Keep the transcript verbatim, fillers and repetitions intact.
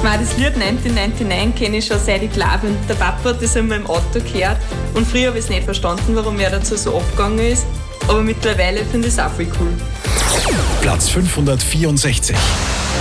meine, das Lied neunzehnhundertneunundneunzig kenne ich schon seit ich klein bin. Der Papa hat das immer im Auto gehört und früher habe ich es nicht verstanden, warum er dazu so abgegangen ist. Aber mittlerweile finde ich es auch voll cool. Platz fünfhundertvierundsechzig.